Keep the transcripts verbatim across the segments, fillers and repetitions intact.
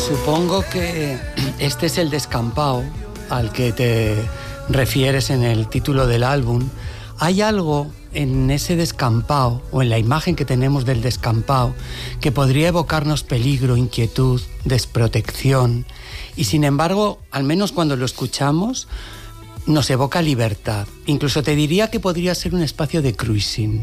Supongo que este es el descampado al que te refieres en el título del álbum. ¿Hay algo en ese descampado o en la imagen que tenemos del descampado que podría evocarnos peligro, inquietud, desprotección? Y sin embargo, al menos cuando lo escuchamos, nos evoca libertad. Incluso te diría que podría ser un espacio de cruising.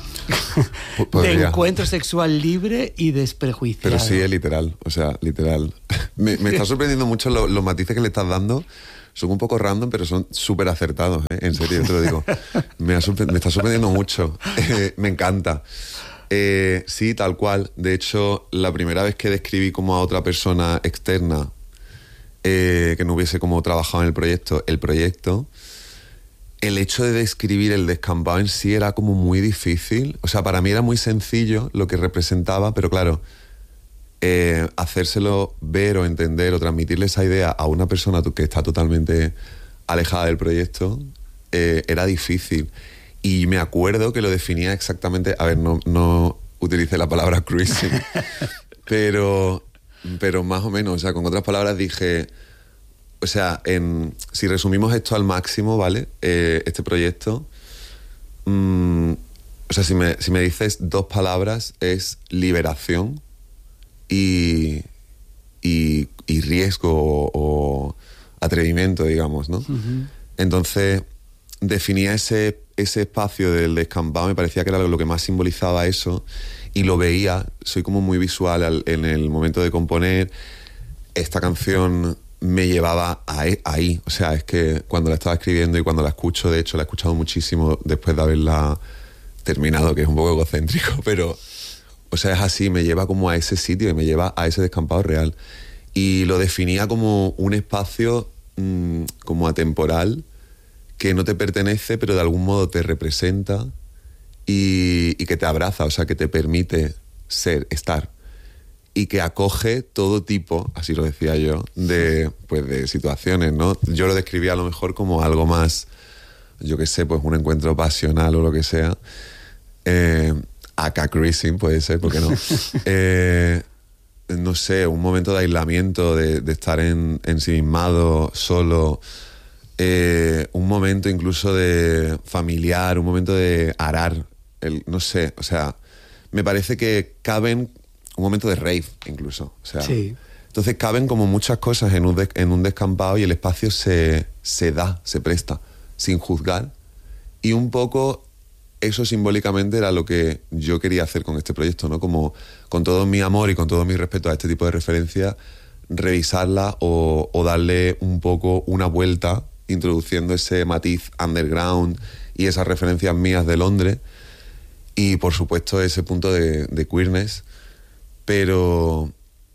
De encuentro sexual libre y desprejuiciado. Pero sí, es literal, o sea, literal. Me, me está sorprendiendo mucho lo, los matices que le estás dando. Son un poco random, pero son súper acertados, ¿eh? En serio, te lo digo. Me, ha me está sorprendiendo mucho. Eh, me encanta. Eh, sí, tal cual. De hecho, la primera vez que describí como a otra persona externa eh, que no hubiese como trabajado en el proyecto, el proyecto... El hecho de describir el descampado en sí era como muy difícil. O sea, para mí era muy sencillo lo que representaba, pero claro, eh, hacérselo ver o entender o transmitirle esa idea a una persona que está totalmente alejada del proyecto eh, era difícil. Y me acuerdo que lo definía exactamente... A ver, no, no utilicé la palabra cruising, pero, pero más o menos, o sea, con otras palabras dije... O sea, en, si resumimos esto al máximo, ¿vale? Eh, este proyecto, mmm, o sea, si me, si me dices dos palabras, es liberación y, y, y riesgo o, o atrevimiento, digamos, ¿no? Uh-huh. Entonces, definía ese, ese espacio del descampado, me parecía que era lo que más simbolizaba eso, y lo veía, soy como muy visual al, en el momento de componer. Esta canción me llevaba ahí, ahí, o sea, es que cuando la estaba escribiendo y cuando la escucho, de hecho la he escuchado muchísimo después de haberla terminado, que es un poco egocéntrico, pero, o sea, es así, me lleva como a ese sitio y me lleva a ese descampado real. Y lo definía como un espacio mmm, como atemporal, que no te pertenece, pero de algún modo te representa y, y que te abraza, o sea, que te permite ser, estar. Y que acoge todo tipo, así lo decía yo, de, pues de situaciones, ¿no? Yo lo describía a lo mejor como algo más, yo qué sé, pues un encuentro pasional o lo que sea. Eh, acá cruising puede ser, ¿por qué no? Eh, no sé, un momento de aislamiento, de, de estar en, ensimismado, solo. Eh, un momento incluso de familiar, un momento de arar. El, no sé, o sea, me parece que caben... Un momento de rave, incluso. O sea, sí. Entonces caben como muchas cosas en un, de, en un descampado y el espacio se, se da, se presta, sin juzgar. Y un poco eso simbólicamente era lo que yo quería hacer con este proyecto, ¿no? Como con todo mi amor y con todo mi respeto a este tipo de referencias, revisarla o, o darle un poco una vuelta, introduciendo ese matiz underground y esas referencias mías de Londres. Y, por supuesto, ese punto de, de queerness. Pero,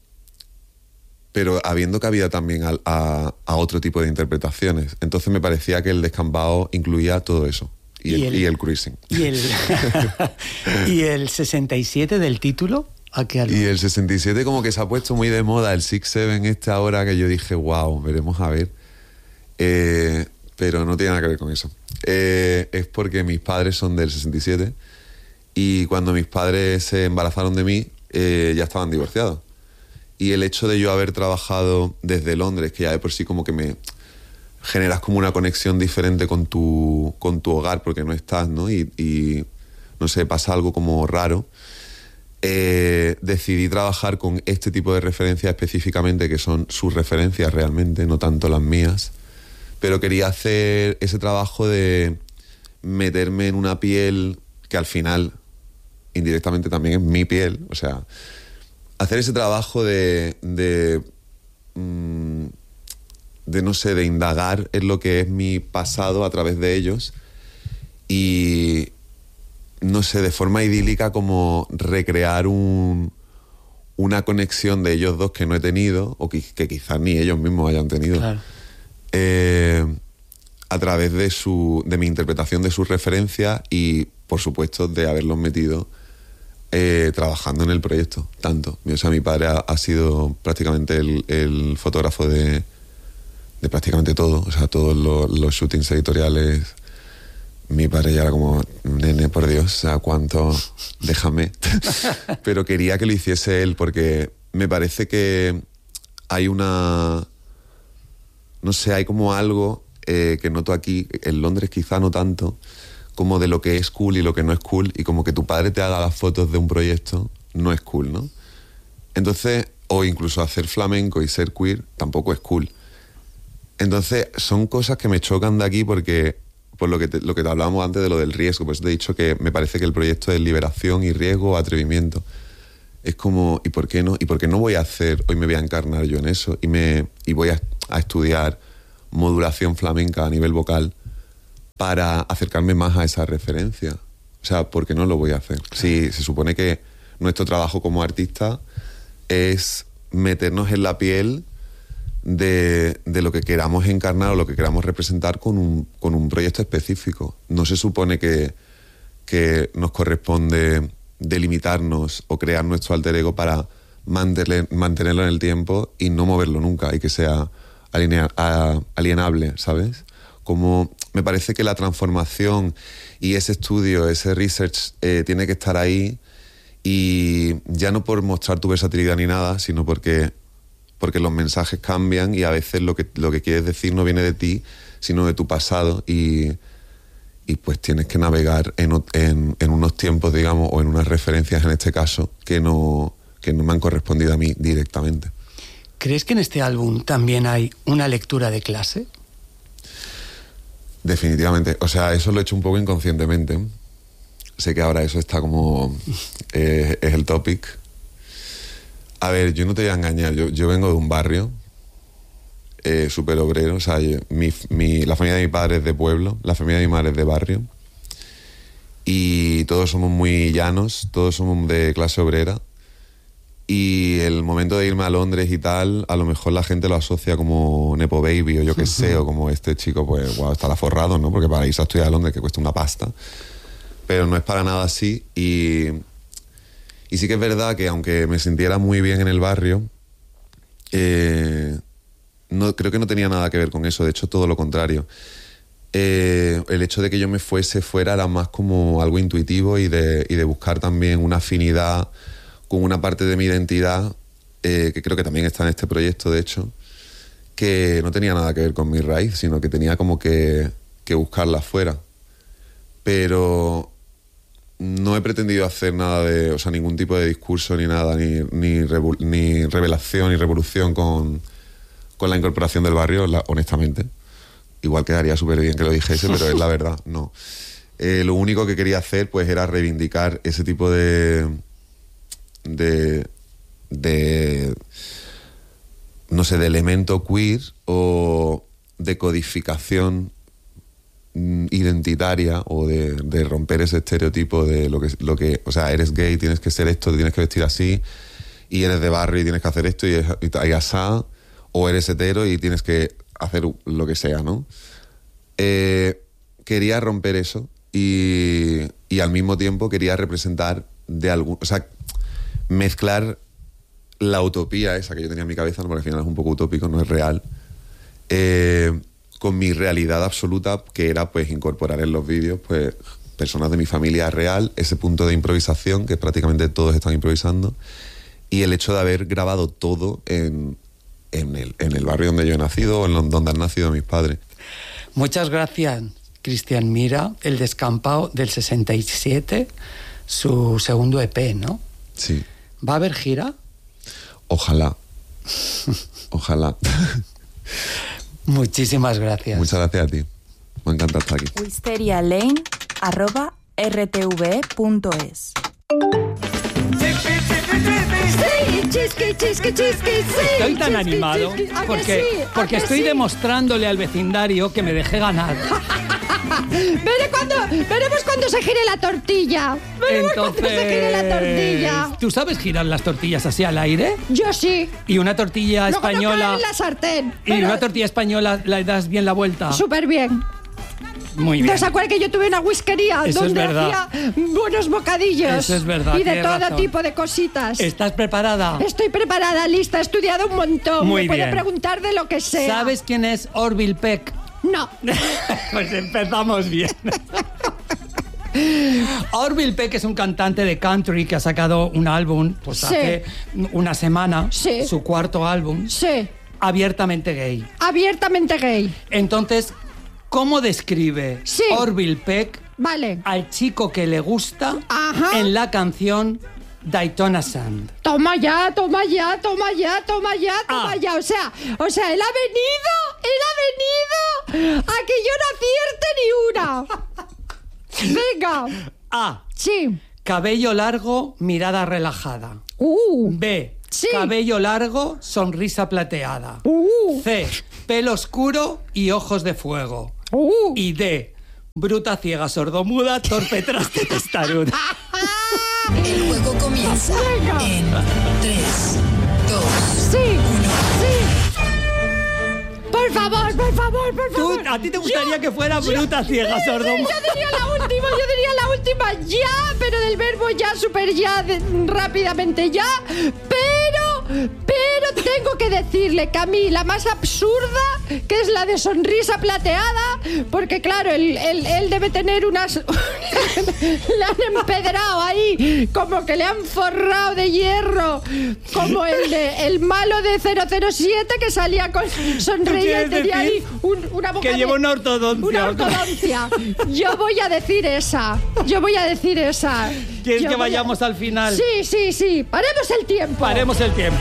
pero habiendo cabida también a, a, a otro tipo de interpretaciones. Entonces me parecía que el descampado incluía todo eso. Y, y, el, el, y el cruising. ¿Y el, ¿Y el sesenta y siete del título? ¿A qué algo? Y el sesenta y siete como que se ha puesto muy de moda, el seis siete este ahora, que yo dije, wow, veremos a ver. Eh, pero no tiene nada que ver con eso. Eh, es porque mis padres son del sesenta y siete y cuando mis padres se embarazaron de mí, Eh, ya estaban divorciados. Y el hecho de yo haber trabajado desde Londres, que ya de por sí como que me generas como una conexión diferente con tu, con tu hogar, porque no estás, ¿no? Y, y no sé, pasa algo como raro. Eh, decidí trabajar con este tipo de referencias específicamente, que son sus referencias realmente, no tanto las mías. Pero quería hacer ese trabajo de meterme en una piel que al final... indirectamente también es mi piel, o sea, hacer ese trabajo de, de, mmm, de no sé, de indagar en lo que es mi pasado a través de ellos y, no sé, de forma idílica como recrear un, una conexión de ellos dos que no he tenido, o que, que quizás ni ellos mismos hayan tenido, claro. eh, a través de, su, de mi interpretación de sus referencias y, por supuesto, de haberlos metido Eh, trabajando en el proyecto, tanto. O sea, mi padre ha, ha sido prácticamente el, el fotógrafo de, de prácticamente todo, o sea, todos los, los shootings editoriales. Mi padre ya era como, nene, por Dios, o sea, cuánto, déjame. Pero quería que lo hiciese él porque me parece que hay una... No sé, hay como algo eh, que noto aquí, en Londres quizá no tanto, como de lo que es cool y lo que no es cool, y como que tu padre te haga las fotos de un proyecto no es cool, ¿no? Entonces, o incluso hacer flamenco y ser queer tampoco es cool. Entonces, son cosas que me chocan de aquí porque, por lo que te, lo que te hablábamos antes de lo del riesgo, pues te he dicho que me parece que el proyecto es liberación y riesgo o atrevimiento. Es como, ¿y por qué no? ¿Y por qué no voy a hacer, hoy me voy a encarnar yo en eso y, me, y voy a, a estudiar modulación flamenca a nivel vocal para acercarme más a esa referencia? O sea, ¿por qué no lo voy a hacer? Si se supone que nuestro trabajo como artista es meternos en la piel de, de lo que queramos encarnar o lo que queramos representar con un, con un proyecto específico. No se supone que, que nos corresponde delimitarnos o crear nuestro alter ego para mantener, mantenerlo en el tiempo y no moverlo nunca y que sea alinea, a, alienable, ¿sabes? Como me parece que la transformación y ese estudio, ese research eh, tiene que estar ahí, y ya no por mostrar tu versatilidad ni nada, sino porque, porque los mensajes cambian y a veces lo que, lo que quieres decir no viene de ti, sino de tu pasado, y, y pues tienes que navegar en, en, en unos tiempos, digamos, o en unas referencias en este caso que no, que no me han correspondido a mí directamente. ¿Crees que en este álbum también hay una lectura de clase? Definitivamente. O sea, eso lo he hecho un poco inconscientemente. Sé que ahora eso está como... Eh, es el topic. A ver, yo no te voy a engañar. Yo, yo vengo de un barrio eh, súper obrero. O sea, yo, mi, mi, la familia de mi padre es de pueblo, la familia de mi madre es de barrio. Y todos somos muy llanos, todos somos de clase obrera. Y el momento de irme a Londres y tal, a lo mejor la gente lo asocia como Nepo Baby o yo qué sé, o como este chico, pues, wow, está forrado, ¿no? Porque para irse a estudiar a Londres que cuesta una pasta. Pero no es para nada así. Y, y sí que es verdad que aunque me sintiera muy bien en el barrio, eh, no, creo que no tenía nada que ver con eso. De hecho, todo lo contrario. Eh, el hecho de que yo me fuese fuera era más como algo intuitivo y de, y de buscar también una afinidad con una parte de mi identidad, eh, que creo que también está en este proyecto, de hecho, que no tenía nada que ver con mi raíz, sino que tenía como que, que buscarla afuera. Pero no he pretendido hacer nada de, o sea, ningún tipo de discurso ni nada, ni, ni, revu, ni revelación ni revolución con, con la incorporación del barrio, la, honestamente. Igual quedaría súper bien que lo dijese, pero es la verdad, no. Eh, lo único que quería hacer, pues, era reivindicar ese tipo de... de... de... no sé, de elemento queer o de codificación identitaria, o de, de romper ese estereotipo de lo que, lo que, o sea, eres gay, tienes que ser esto, tienes que vestir así, y eres de barrio y tienes que hacer esto y, y, y asá, o eres hetero y tienes que hacer lo que sea, ¿no? Eh, quería romper eso y, y al mismo tiempo quería representar de algún, o sea, mezclar la utopía esa que yo tenía en mi cabeza, ¿no? Porque al final es un poco utópico, no es real, eh, con mi realidad absoluta, que era pues incorporar en los vídeos pues personas de mi familia real, ese punto de improvisación, que prácticamente todos están improvisando, y el hecho de haber grabado todo en, en, el, en el barrio donde yo he nacido, o en donde han nacido mis padres. Muchas gracias, Cristian Mira. El Descampado del sesenta y siete, su segundo E P, ¿no? Sí. ¿Va a haber gira? Ojalá. Ojalá. Muchísimas gracias. Muchas gracias a ti. Me encanta estar aquí. wisterialane arroba r t v punto es. Sí, chisqui, chisqui, chisqui, sí. Estoy tan chisqui, animado chisqui. ¿A que porque, sí? ¿A porque que estoy sí? demostrándole al vecindario que me dejé ganar. Veré cuando, veremos cuando se gire la tortilla. Veremos Entonces, cuando se gire la tortilla. ¿tú sabes girar las tortillas así al aire? Yo sí. Y una tortilla Luego no española... cae en la sartén. y pero una tortilla española le das bien la vuelta. súper bien. Muy bien. ¿No se acuerdan que yo tuve una whiskería Eso donde es verdad. hacía buenos bocadillos? Eso es verdad, Y de tienes todo razón. tipo de cositas. ¿Estás preparada? Estoy preparada, lista, he estudiado un montón. Muy Me puede bien. preguntar de lo que sea. ¿Sabes quién es Orville Peck? No. Pues empezamos bien. Orville Peck es un cantante de country que ha sacado un álbum pues Sí. hace una semana, Sí. su cuarto álbum, Sí, abiertamente gay. abiertamente gay. Entonces, ¿cómo describe Sí. Orville Peck Vale. al chico que le gusta Ajá. en la canción Daytona Sand? Toma ya, toma ya, toma ya, toma ya, toma Ah. ya. O sea, o sea, él ha venido, él ha venido a que yo no acierte ni una. Venga. A. Sí. Cabello largo, mirada relajada. Uh. B. Sí. Cabello largo, sonrisa plateada. Uh. C. Pelo oscuro y ojos de fuego. Uh. Y D. Bruta, ciega, sordomuda, torpe, traste, testaruda. El juego comienza Venga. en tres, dos, Sí. Sí. Por favor, por favor, por ¿Tú, favor. ¿A ti te gustaría Yo- que fuera yo- bruta, ciega, Yo sordomuda? diría la última, yo diría la última ya, pero del verbo ya, súper ya, de- rápidamente ya. Pero, pero tengo que decirle que a mí la más absurda, que es la de sonrisa plateada, porque claro, él, él- él debe tener unas... le han empedrado ahí, como que le han forrado de hierro, como el de el malo de cero cero siete que salía con sonreía y quieres tenía decir ahí un- una boca que de- lleva una ortodoncia? una ortodoncia. Yo voy a decir esa. Yo voy a decir esa. ¿Quieres Yo que voy a- vayamos al final? Sí, sí, sí. Paremos el tiempo. Paremos el tiempo.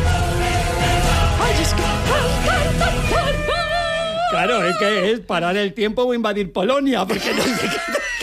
Ay, es que... Ay, ay, ay, ay, ay. Claro, es que es parar el tiempo o invadir Polonia, porque no sé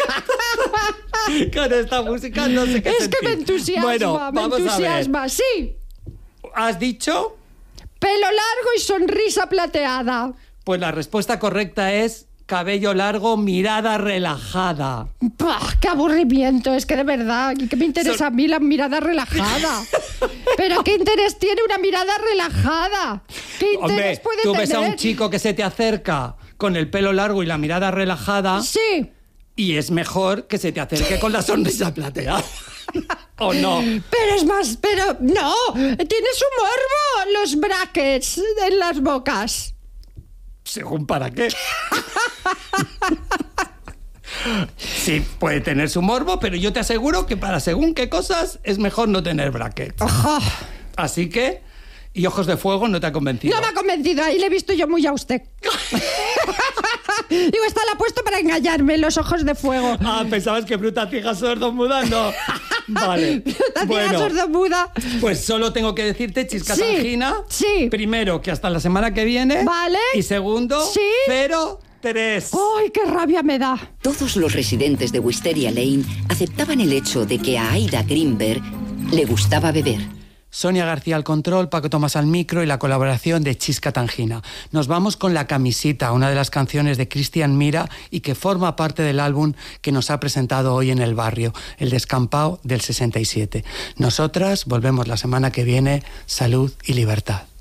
qué... Con esta música no sé qué Es que me sentir. entusiasma, Bueno, me vamos entusiasma. Sí. a ver. ¿Has dicho? Pelo largo y sonrisa plateada. Pues la respuesta correcta es cabello largo, mirada relajada. Pah, ¡qué aburrimiento! Es que de verdad, ¿qué me interesa Son- a mí la mirada relajada? ¿Pero qué interés tiene una mirada relajada? ¿Qué interés Hombre, puede tú tener? ves a un chico que se te acerca con el pelo largo y la mirada relajada Sí. y es mejor que se te acerque con la sonrisa plateada. ¿O no? Pero es más, pero no, tiene su morbo los brackets en las bocas. ¿Según para qué? Sí, puede tener su morbo, pero yo te aseguro que para según qué cosas es mejor no tener brackets. Ojo, Así que, y ojos de fuego no te ha convencido. no me ha convencido, ahí le he visto yo muy a usted. Digo, esta la ha puesto para engañarme, los ojos de fuego. Ah, pensabas que bruta, ciega, sordo, muda, no. Vale. Esta tía Bueno, sordomuda. pues solo tengo que decirte, Chisca Sí, Tangina. sí. Primero, que hasta la semana que viene. Vale. Y segundo, Sí. cero, tres. ¡Ay, qué rabia me da! Todos los residentes de Wisteria Lane aceptaban el hecho de que a Aida Greenberg le gustaba beber. Sonia García al control, Paco Tomás al micro y la colaboración de Chisca Tangina. Nos vamos con La Camisita, una de las canciones de Cristian Mira y que forma parte del álbum que nos ha presentado hoy en el barrio, El Descampao del sesenta y siete. Nosotras volvemos la semana que viene. Salud y libertad.